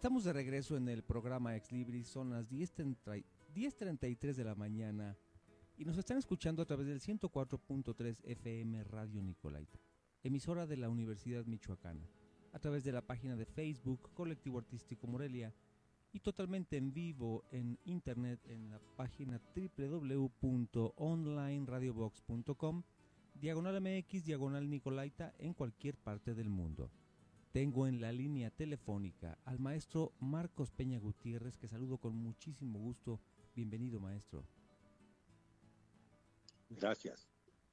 Estamos de regreso en el programa Ex Libris, son las 10:33 de la mañana y nos están escuchando a través del 104.3 FM Radio Nicolaita, emisora de la Universidad Michoacana, a través de la página de Facebook Colectivo Artístico Morelia y totalmente en vivo en internet en la página www.onlineradiobox.com /MX Nicolaita en cualquier parte del mundo. Tengo en la línea telefónica al maestro Marcos Peña Gutiérrez, que saludo con muchísimo gusto. Bienvenido, maestro. Gracias.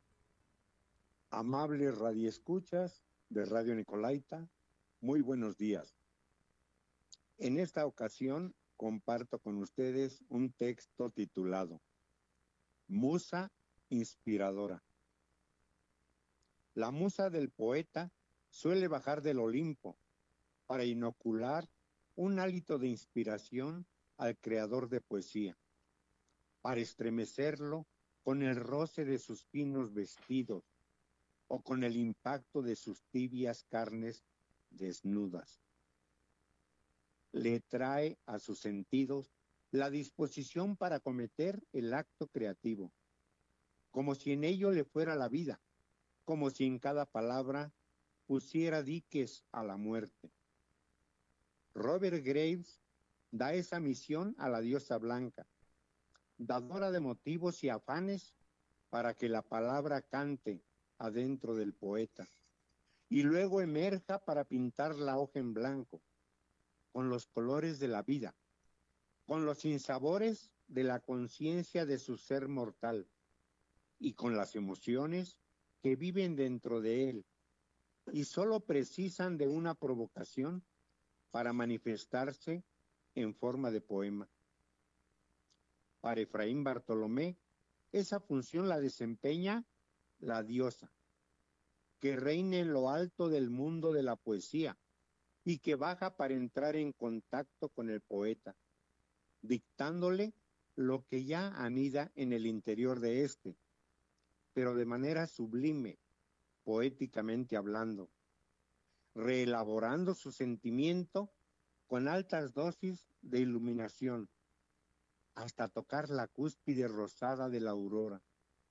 Amables radioescuchas de Radio Nicolaita, muy buenos días. En esta ocasión comparto con ustedes un texto titulado Musa Inspiradora. La musa del poeta suele bajar del Olimpo para inocular un hálito de inspiración al creador de poesía, para estremecerlo con el roce de sus finos vestidos o con el impacto de sus tibias carnes desnudas. Le trae a sus sentidos la disposición para cometer el acto creativo, como si en ello le fuera la vida, como si en cada palabra pusiera diques a la muerte. Robert Graves da esa misión a la diosa blanca, dadora de motivos y afanes para que la palabra cante adentro del poeta y luego emerja para pintar la hoja en blanco, con los colores de la vida, con los sinsabores de la conciencia de su ser mortal y con las emociones que viven dentro de él y solo precisan de una provocación para manifestarse en forma de poema. Para Efraín Bartolomé, esa función la desempeña la diosa, que reina en lo alto del mundo de la poesía y que baja para entrar en contacto con el poeta, dictándole lo que ya anida en el interior de éste, pero de manera sublime, poéticamente hablando, reelaborando su sentimiento con altas dosis de iluminación, hasta tocar la cúspide rosada de la aurora.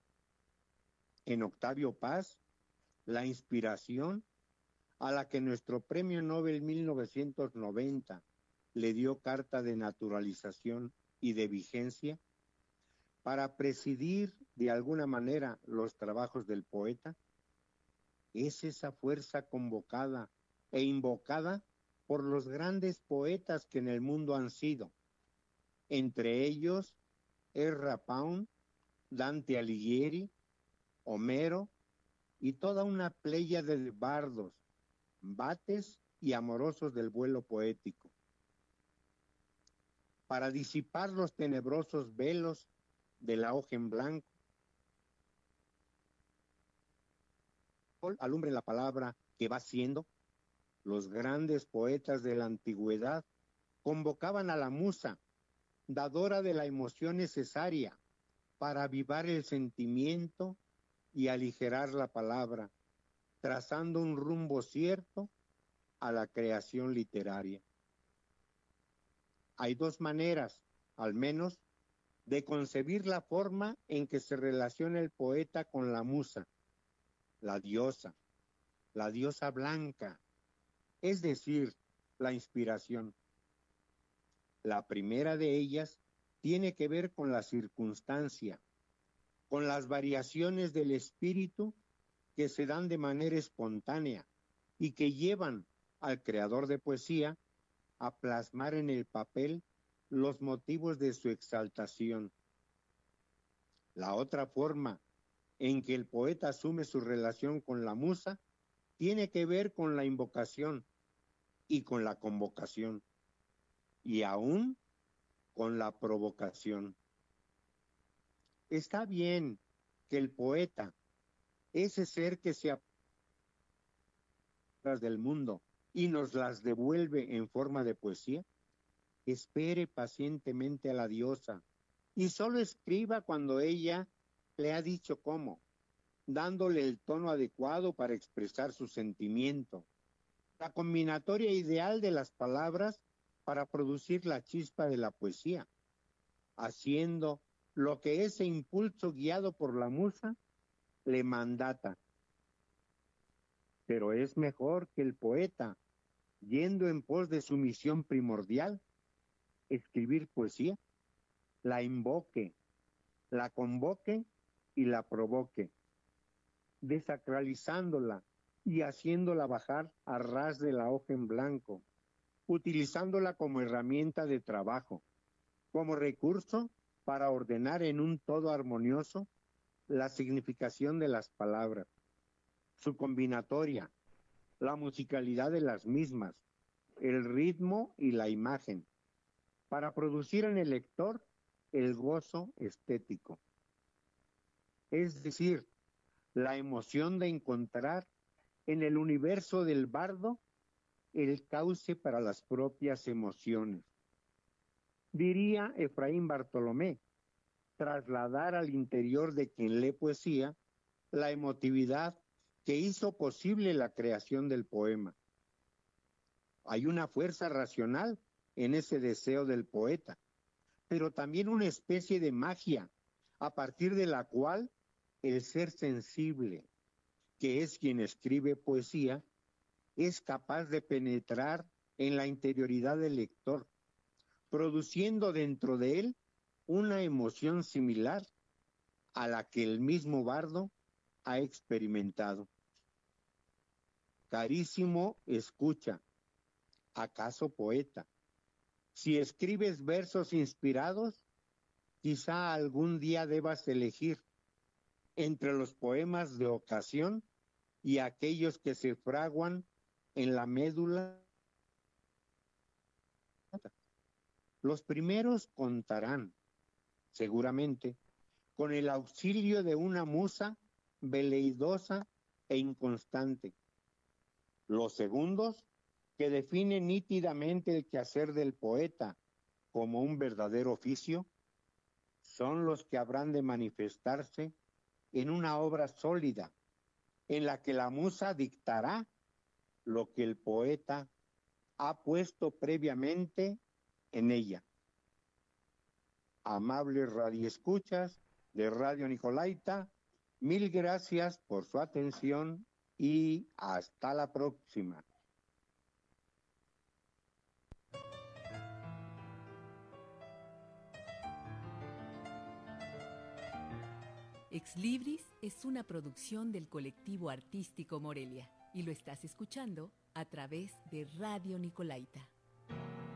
En Octavio Paz, la inspiración a la que nuestro Premio Nobel 1990 le dio carta de naturalización y de vigencia para presidir de alguna manera los trabajos del poeta, es esa fuerza convocada e invocada por los grandes poetas que en el mundo han sido, entre ellos Ezra Pound, Dante Alighieri, Homero y toda una pléyade de bardos, bates y amorosos del vuelo poético, para disipar los tenebrosos velos de la hoja en blanco. Alumbren la palabra que va siendo. Los grandes poetas de la antigüedad convocaban a la musa, dadora de la emoción necesaria para avivar el sentimiento y aligerar la palabra, trazando un rumbo cierto a la creación literaria. Hay dos maneras, al menos, de concebir la forma en que se relaciona el poeta con la musa, la diosa blanca, es decir, la inspiración. La primera de ellas tiene que ver con la circunstancia, con las variaciones del espíritu que se dan de manera espontánea y que llevan al creador de poesía a plasmar en el papel los motivos de su exaltación. La otra forma en que el poeta asume su relación con la musa tiene que ver con la invocación y con la convocación, y aún con la provocación. Está bien que el poeta, ese ser que se apropia del mundo y nos las devuelve en forma de poesía, espere pacientemente a la diosa y solo escriba cuando ella le ha dicho cómo, dándole el tono adecuado para expresar su sentimiento. La combinatoria ideal de las palabras para producir la chispa de la poesía, haciendo lo que ese impulso guiado por la musa le mandata. Pero es mejor que el poeta, yendo en pos de su misión primordial, escribir poesía, la invoque, la convoque y la provoque, desacralizándola y haciéndola bajar a ras de la hoja en blanco, utilizándola como herramienta de trabajo, como recurso para ordenar en un todo armonioso la significación de las palabras, su combinatoria, la musicalidad de las mismas, el ritmo y la imagen, para producir en el lector el gozo estético. Es decir, la emoción de encontrar en el universo del bardo el cauce para las propias emociones. Diría Efraín Bartolomé, trasladar al interior de quien lee poesía la emotividad que hizo posible la creación del poema. Hay una fuerza racional en ese deseo del poeta, pero también una especie de magia a partir de la cual el ser sensible, que es quien escribe poesía, es capaz de penetrar en la interioridad del lector, produciendo dentro de él una emoción similar a la que el mismo bardo ha experimentado. Carísimo escucha, ¿acaso poeta? Si escribes versos inspirados, quizá algún día debas elegir entre los poemas de ocasión y aquellos que se fraguan en la médula. Los primeros contarán, seguramente, con el auxilio de una musa veleidosa e inconstante. Los segundos, que definen nítidamente el quehacer del poeta como un verdadero oficio, son los que habrán de manifestarse en una obra sólida, en la que la musa dictará lo que el poeta ha puesto previamente en ella. Amables radioescuchas de Radio Nicolaita, mil gracias por su atención y hasta la próxima. Ex Libris es una producción del colectivo artístico Morelia y lo estás escuchando a través de Radio Nicolaita.